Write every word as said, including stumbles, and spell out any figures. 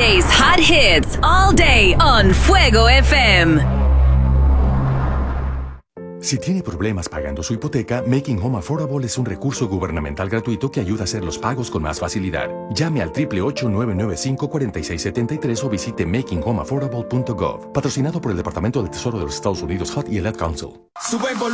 Today's hot hits all day on Fuego F M. Si tiene problemas pagando su hipoteca, Making Home Affordable es un recurso gubernamental gratuito que ayuda a hacer los pagos con más facilidad. Llame al ocho ocho ocho, nueve nueve cinco, cuatro seis siete tres o visite making home affordable punto gov. Patrocinado por el Departamento del Tesoro de los Estados Unidos, H U D y el Ad Council.